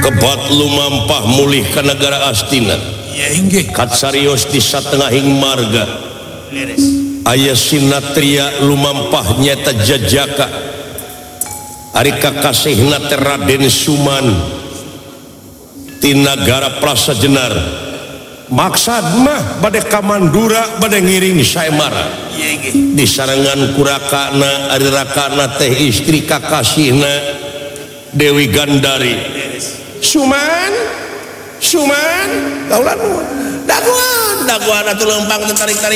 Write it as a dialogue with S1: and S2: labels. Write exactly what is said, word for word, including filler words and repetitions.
S1: kebat lumampah mulih ke negara Astina katsarios di satengahing marga aya sinatria lumampah nyata jajaka ari kakasihna teh Raden Suman ti nagara Prasajenar maksad mah bade ka Mandura bade ngiring Saemara di sarangan kurakana ari rakana teh istri kakasihna Dewi Gandari Suman Suman kaulan daguan daguan atuh lempang tarik-tarik